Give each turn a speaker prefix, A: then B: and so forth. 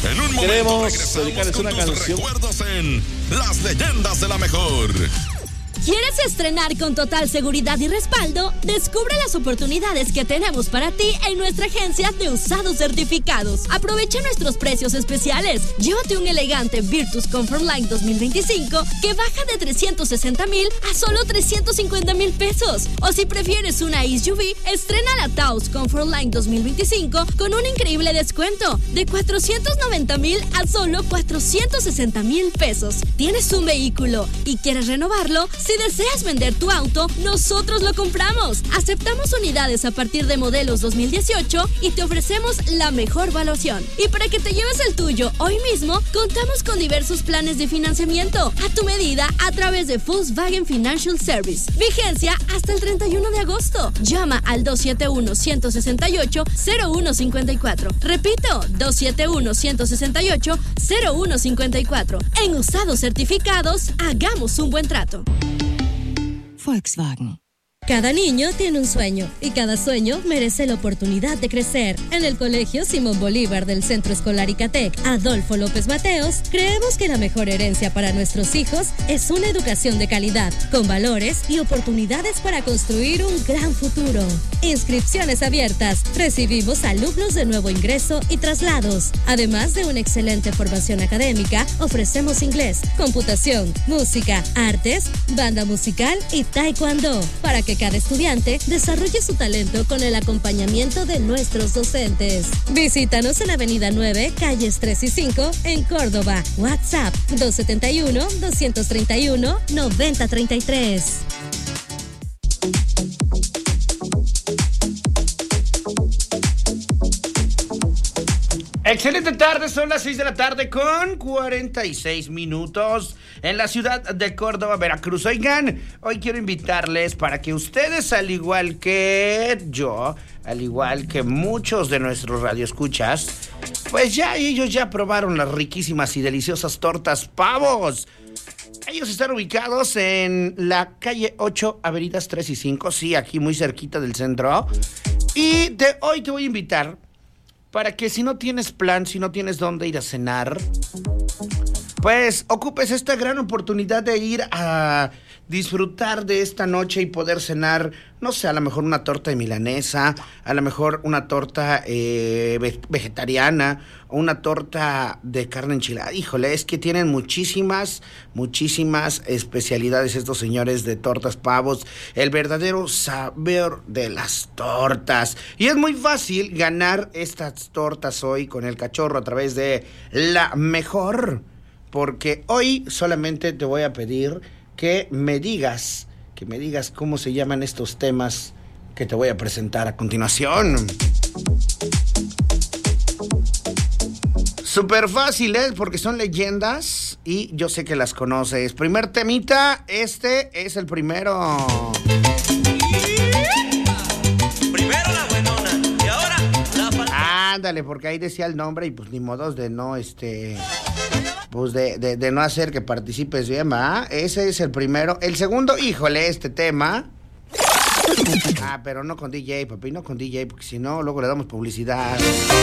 A: En un momento
B: queremos dedicarles una canción.
A: Recuerdos en Las Leyendas de la Mejor.
C: ¿Quieres estrenar con total seguridad y respaldo? Descubre las oportunidades que tenemos para ti en nuestra agencia de usados certificados. Aprovecha nuestros precios especiales. Llévate un elegante Virtus Comfort Line 2025 que baja de 360,000 a solo 350,000 pesos. O si prefieres una SUV, estrena la Taos Comfort Line 2025 con un increíble descuento de 490,000 a solo 460,000 pesos. ¿Tienes un vehículo y quieres renovarlo? Si deseas vender tu auto, nosotros lo compramos. Aceptamos unidades a partir de modelos 2018 y te ofrecemos la mejor evaluación. Y para que te lleves el tuyo hoy mismo, contamos con diversos planes de financiamiento a tu medida a través de Volkswagen Financial Service. Vigencia hasta el 31 de agosto. Llama al 271-168-0154. Repito, 271-168-0154. En usados certificados, hagamos un buen trato.
D: Volkswagen.
E: Cada niño tiene un sueño y cada sueño merece la oportunidad de crecer. En el Colegio Simón Bolívar del Centro Escolar Icatec, Adolfo López Mateos, creemos que la mejor herencia para nuestros hijos es una educación de calidad, con valores y oportunidades para construir un gran futuro. Inscripciones abiertas. Recibimos alumnos de nuevo ingreso y traslados. Además de una excelente formación académica, ofrecemos inglés, computación, música, artes, banda musical y taekwondo, para que cada estudiante desarrolle su talento con el acompañamiento de nuestros docentes. Visítanos en Avenida 9, calles 3 y 5, en Córdoba. WhatsApp 271-231-9033.
F: Excelente tarde, son las 6 de la tarde con 46 minutos en la ciudad de Córdoba, Veracruz. Oigan, hoy quiero invitarles para que ustedes, al igual que yo, al igual que muchos de nuestros radioescuchas, pues ya ellos ya probaron las riquísimas y deliciosas tortas Pavos. Ellos están ubicados en la calle 8, avenidas 3 y 5, sí, aquí muy cerquita del centro. Y hoy te voy a invitar para que si no tienes plan, si no tienes dónde ir a cenar, pues ocupes esta gran oportunidad de ir a disfrutar de esta noche y poder cenar, no sé, a lo mejor una torta de milanesa, a lo mejor una torta vegetariana o una torta de carne enchilada. Híjole, es que tienen muchísimas especialidades estos señores de Tortas Pavos, el verdadero sabor de las tortas. Y es muy fácil ganar estas tortas hoy con el cachorro a través de La Mejor, porque hoy solamente te voy a pedir que me digas cómo se llaman estos temas que te voy a presentar a continuación. Súper fácil, porque son leyendas y yo sé que las conoces. Primer temita, este es el primero.
G: Primero la buenona y ahora la...
F: Ándale, porque ahí decía el nombre y pues ni modos de no, pues de no hacer que participes bien, ¿va? Ese es el primero. El segundo, híjole, este tema. Pero no con DJ, papi, no con DJ, porque si no, luego le damos publicidad.